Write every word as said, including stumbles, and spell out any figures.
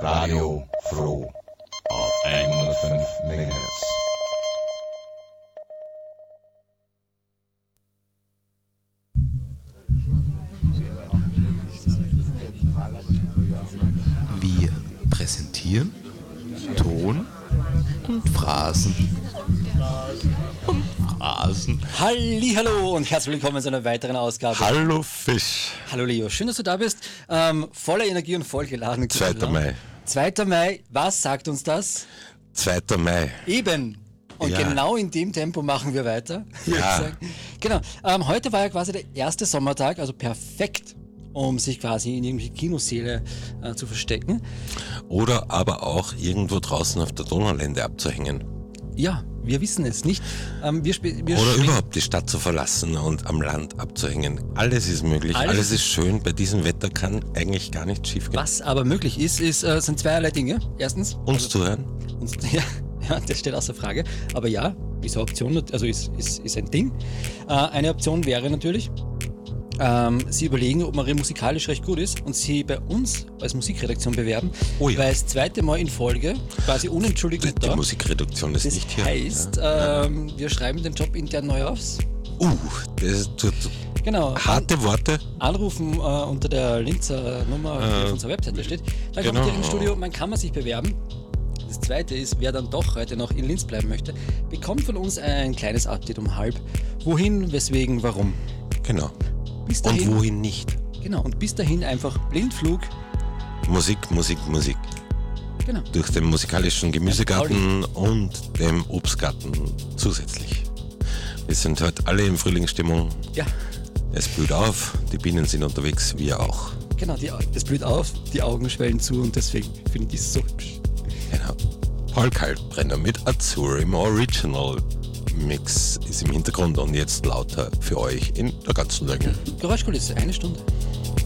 Radio Froh auf hundertfünf Megahertz. Wir präsentieren Ton und Phrasen. Und Phrasen. Hallihallo und herzlich willkommen zu einer weiteren Ausgabe. Hallo Fisch. Hallo Leo, schön, dass du da bist. Ähm, voller Energie und vollgeladen. zweiter Mai. zweiter Mai, was sagt uns das? zweiter Mai. Eben. Und Ja. genau in dem Tempo machen wir weiter. würde Ja. ich sagen. Genau. Ähm, heute war ja quasi der erste Sommertag, also perfekt, um sich quasi in irgendwelche Kinosäle äh, zu verstecken. Oder aber auch irgendwo draußen auf der Donaulände abzuhängen. Ja, wir wissen es nicht. Ähm, wir sp- wir Oder schwingen- überhaupt die Stadt zu verlassen und am Land abzuhängen. Alles ist möglich, Alles alles, ist- ist schön. Bei diesem Wetter kann eigentlich gar nichts schief gehen. Was aber möglich ist, ist äh, sind zweierlei Dinge. Erstens, Uns zu hören? uns, ja, ja, das steht außer Frage. Aber ja, ist eine Option, also ist, ist, ist ein Ding. Äh, eine Option wäre natürlich, ähm, Sie überlegen, ob man musikalisch recht gut ist und Sie bei uns als Musikredaktion bewerben, Oh ja. weil das zweite Mal in Folge quasi Die, unentschuldigt die da. Musikreduktion ist Das nicht hier. heißt, ja. ähm, wir schreiben den Job intern neu aus. Uh, das tut Genau. harte Worte. Anrufen äh, unter der Linzer Nummer, die Äh, auf unserer Webseite steht. Da genau. kommt ihr ins Studio, man kann man sich bewerben. Das zweite ist, wer dann doch heute noch in Linz bleiben möchte, bekommt von uns ein kleines Update um halb. Wohin, weswegen, warum. Genau. Bis dahin, Und wohin nicht? Genau, und bis dahin einfach Blindflug. Musik, Musik, Musik. Genau. Durch den musikalischen Gemüsegarten und dem Obstgarten zusätzlich. Wir sind heute alle in Frühlingsstimmung. Ja, Es blüht auf, die Bienen sind unterwegs, wir auch. genau, die, das blüht auf, die Augen schwellen zu und deswegen finde ich es so hübsch. Genau. Paul Kaltbrenner mit Azur im Original Mix ist im Hintergrund und jetzt lauter für euch in der ganzen Länge. Geräuschkulisse, eine Stunde.